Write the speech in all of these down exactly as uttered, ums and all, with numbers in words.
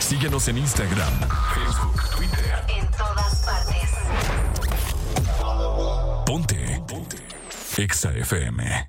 Síguenos en Instagram, Facebook, Twitter. En todas partes. Ponte. Ponte. Exa F M.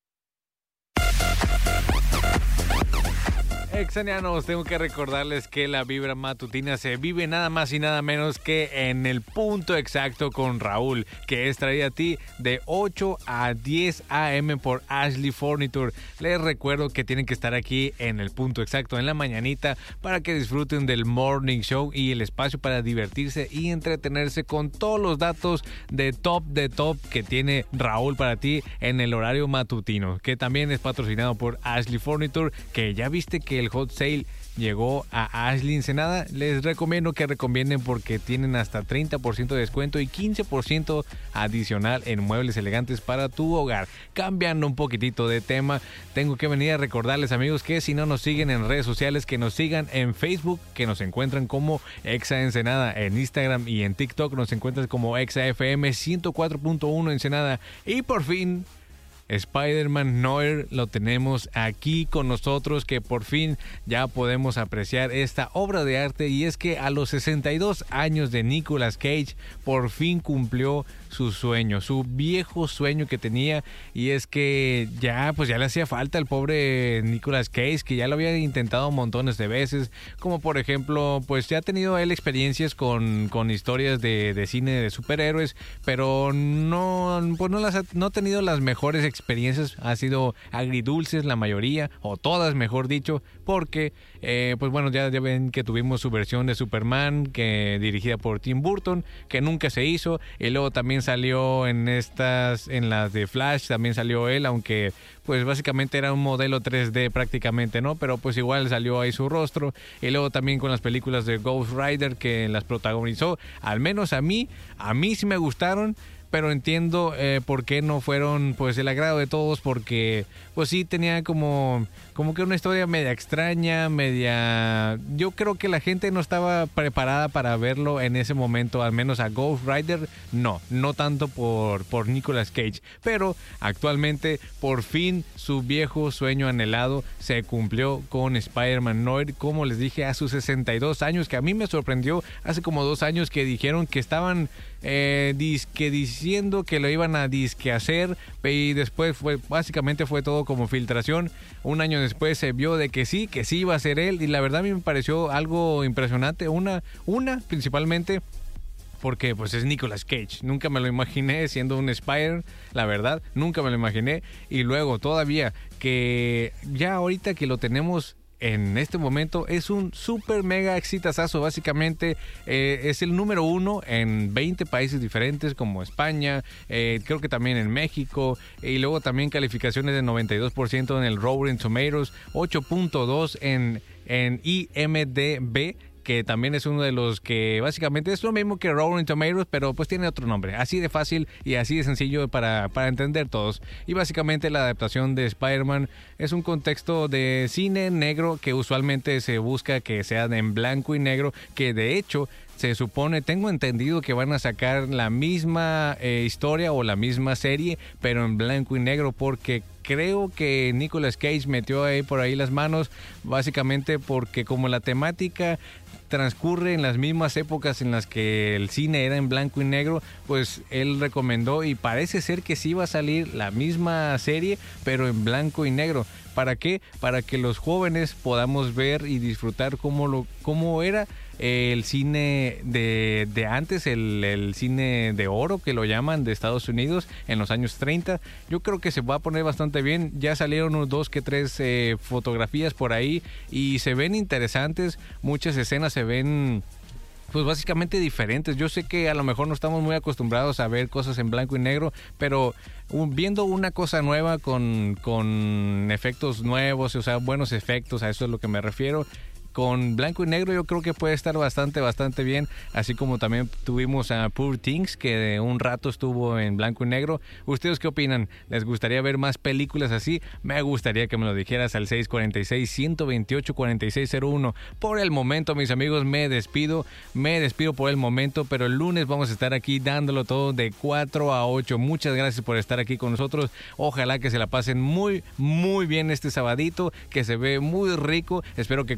Exanianos, tengo que recordarles que la vibra matutina se vive nada más y nada menos que en el punto exacto con Raúl, que es traída a ti de ocho a diez a eme por Ashley Furniture. Les recuerdo que tienen que estar aquí en el punto exacto en la mañanita para que disfruten del morning show y el espacio para divertirse y entretenerse con todos los datos de top de top que tiene Raúl para ti en el horario matutino, que también es patrocinado por Ashley Furniture, que ya viste que el hot sale llegó a Ashley Ensenada. Les recomiendo que recomienden porque tienen hasta treinta por ciento de descuento y quince por ciento adicional en muebles elegantes para tu hogar. Cambiando un poquitito de tema, tengo que venir a recordarles, amigos, que si no nos siguen en redes sociales, que nos sigan en Facebook, que nos encuentran como Exa Ensenada, en Instagram y en TikTok nos encuentran como Exa F M ciento cuatro punto uno Ensenada. Y por fin Spider-Man Noir lo tenemos aquí con nosotros, que por fin ya podemos apreciar esta obra de arte. Y es que a los sesenta y dos años de Nicolas Cage por fin cumplió su sueño, su viejo sueño que tenía, y es que ya pues ya le hacía falta al pobre Nicolas Cage, que ya lo había intentado montones de veces, como por ejemplo pues ya ha tenido él experiencias con, con historias de, de cine de superhéroes, pero no pues no las ha, no ha tenido las mejores experiencias experiencias, ha sido agridulces la mayoría, o todas mejor dicho, porque eh, pues bueno, ya, ya ven que tuvimos su versión de Superman, que dirigida por Tim Burton, que nunca se hizo, y luego también salió en estas, en las de Flash, también salió él, aunque pues básicamente era un modelo tres D prácticamente, ¿no? Pero pues igual salió ahí su rostro, y luego también con las películas de Ghost Rider, que las protagonizó. Al menos a mí, a mí sí me gustaron, pero entiendo eh, por qué no fueron pues el agrado de todos, porque pues sí tenía como, como que una historia media extraña, media... Yo creo que la gente no estaba preparada para verlo en ese momento, al menos a Ghost Rider, no, no tanto por, por Nicolas Cage, pero actualmente por fin su viejo sueño anhelado se cumplió con Spider-Man Noir, como les dije, a sus sesenta y dos años, que a mí me sorprendió hace como dos años que dijeron que estaban eh, disque diciendo que lo iban a disque hacer, y después fue básicamente fue todo como filtración. Un año después se vio de que sí, que sí iba a ser él, y la verdad a mí me pareció algo impresionante, una, una principalmente porque pues es Nicolas Cage, nunca me lo imaginé siendo un Spider, la verdad, nunca me lo imaginé, y luego todavía que ya ahorita que lo tenemos en este momento es un super mega exitazazo. Básicamente eh, es el número uno en veinte países diferentes como España, eh, creo que también en México, y luego también calificaciones de noventa y dos por ciento en el Rotten Tomatoes, ocho punto dos en, en I M D B, que también es uno de los que básicamente es lo mismo que Rotten Tomatoes, pero pues tiene otro nombre, así de fácil y así de sencillo para, para entender todos. Y básicamente la adaptación de Spider-Man es un contexto de cine negro que usualmente se busca que sea en blanco y negro, que de hecho se supone, tengo entendido que van a sacar la misma eh, historia o la misma serie, pero en blanco y negro, porque creo que Nicolas Cage metió ahí por ahí las manos, básicamente porque como la temática transcurre en las mismas épocas en las que el cine era en blanco y negro, pues él recomendó, y parece ser que sí va a salir la misma serie, pero en blanco y negro. ¿Para qué? Para que los jóvenes podamos ver y disfrutar cómo, lo, cómo era el cine de, de antes, el, el cine de oro que lo llaman, de Estados Unidos en los años treinta. Yo creo que se va a poner bastante bien. Ya salieron unos dos que tres eh, fotografías por ahí y se ven interesantes. Muchas escenas se ven pues básicamente diferentes. Yo sé que a lo mejor no estamos muy acostumbrados a ver cosas en blanco y negro, pero un, viendo una cosa nueva con, con efectos nuevos, o sea, buenos efectos, a eso es lo que me refiero. Con blanco y negro yo creo que puede estar bastante, bastante bien, así como también tuvimos a Poor Things, que de un rato estuvo en blanco y negro. ¿Ustedes qué opinan? ¿Les gustaría ver más películas así? Me gustaría que me lo dijeras al seis cuatro seis, uno dos ocho, cuatro seis cero uno. Por el momento, mis amigos, me despido, me despido por el momento, pero el lunes vamos a estar aquí dándolo todo de cuatro a ocho. Muchas gracias por estar aquí con nosotros. Ojalá que se la pasen muy, muy bien este sabadito, que se ve muy rico. Espero que coman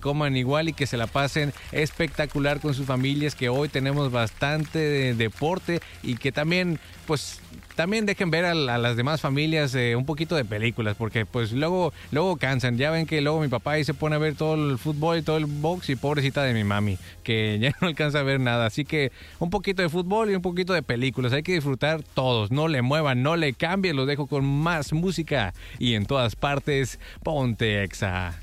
igual y que se la pasen espectacular con sus familias, que hoy tenemos bastante de deporte y que también, pues, también dejen ver a, a las demás familias eh, un poquito de películas, porque pues luego, luego cansan. Ya ven que luego mi papá ahí se pone a ver todo el fútbol y todo el box y pobrecita de mi mami, que ya no alcanza a ver nada. Así que un poquito de fútbol y un poquito de películas. Hay que disfrutar todos. No le muevan, no le cambien. Los dejo con más música y en todas partes, ponte Exa.